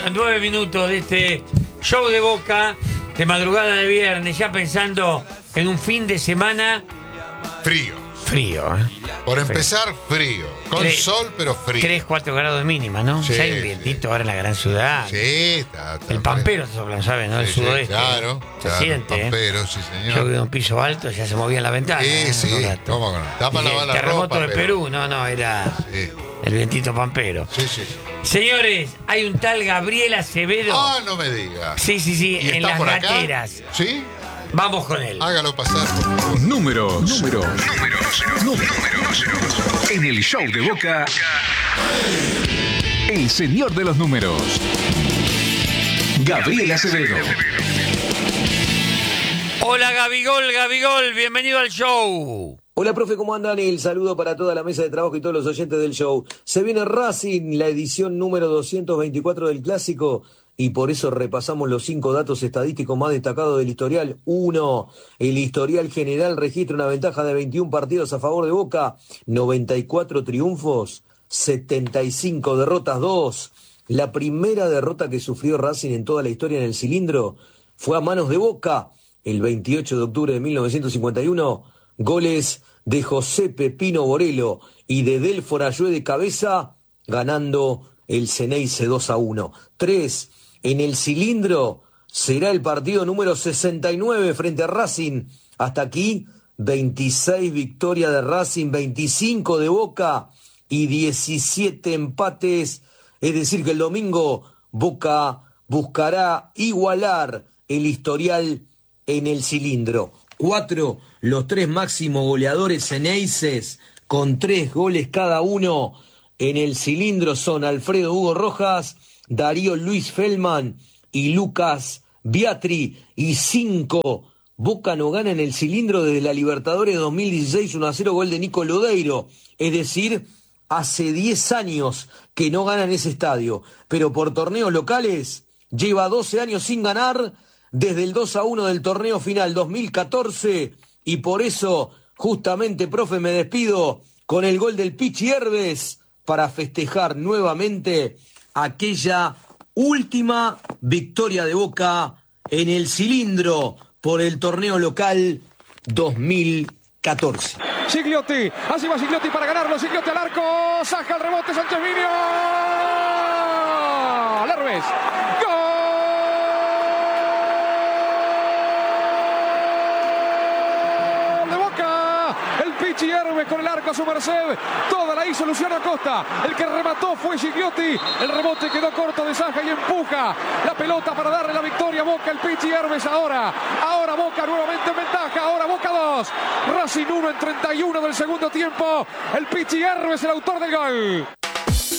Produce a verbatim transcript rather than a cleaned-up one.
Nueve minutos de este show de Boca de madrugada de viernes, ya pensando en un fin de semana frío. Frío, ¿eh? Por empezar, frío. Con Tres- sol, pero frío. tres, cuatro grados de mínima, ¿no? Sí, Ya hay un vientito sí. ahora en la gran ciudad. Sí, está, está El pampero se soplan, ¿sabes? ¿No? El Sí, sí, sudoeste. claro, Se claro, siente, ¿eh? pampero, sí, señor. Yo vivo en un piso alto, ya se movía en la ventana. Sí, ¿eh? sí, Un rato. cómo no. Tapa Y la el bala terremoto ropa, de pero- Perú, no, no, era Sí, el vientito pampero. sí, sí. sí. Señores, hay un tal Gabriel Acevedo. Ah, no me diga. Sí, sí, sí, ¿Y en está las por acá? gateras. ¿Sí? Vamos con él. Hágalo pasar, por favor. Números, números, números, números. En el show de Boca, el señor de los números, Gabriel Acevedo. Hola Gabigol, Gabigol, bienvenido al show. Hola, profe, ¿cómo andan? El saludo para toda la mesa de trabajo y todos los oyentes del show. Se viene Racing, la edición número doscientos veinticuatro del Clásico, y por eso repasamos los cinco datos estadísticos más destacados del historial. Uno, el historial general registra una ventaja de veintiún partidos a favor de Boca, noventa y cuatro triunfos, setenta y cinco derrotas. Dos, la primera derrota que sufrió Racing en toda la historia en el cilindro fue a manos de Boca, el veintiocho de octubre de mil novecientos cincuenta y uno, goles de José Pepino Borelo y de Delfor Ayue de cabeza, ganando el Ceneice dos a uno. Tres, en el cilindro será el partido número sesenta y nueve frente a Racing. Hasta aquí, veintiséis victorias de Racing, veinticinco de Boca y diecisiete empates. Es decir, que el domingo Boca buscará igualar el historial en el cilindro. Cuatro, los tres máximos goleadores ceneices con tres goles cada uno en el cilindro son Alfredo Hugo Rojas, Darío Luis Feldman y Lucas Biatri. Y cinco, Boca no gana en el cilindro desde la Libertadores dos mil dieciséis, uno a cero, gol de Nico Lodeiro. Es decir, hace diez años que no gana en ese estadio. Pero por torneos locales lleva doce años sin ganar, desde el dos a uno del torneo final dos mil catorce, y por eso, justamente, profe, me despido con el gol del Pichi Herbes para festejar nuevamente aquella última victoria de Boca en el cilindro por el torneo local dos mil catorce. Gigliotti, así va Gigliotti para ganarlo, Gigliotti al arco, saca el rebote Sánchez Miño, al Herbes, ¡gol! Pichi Herbes con el arco a su merced, toda la hizo Luciano Acosta, el que remató fue Gigliotti, el rebote quedó corto de Saja y empuja la pelota para darle la victoria a Boca, el Pichi Herbes ahora, ahora Boca nuevamente en ventaja, ahora Boca dos, Racing uno en treinta y uno del segundo tiempo, el Pichi Herbes el autor del gol.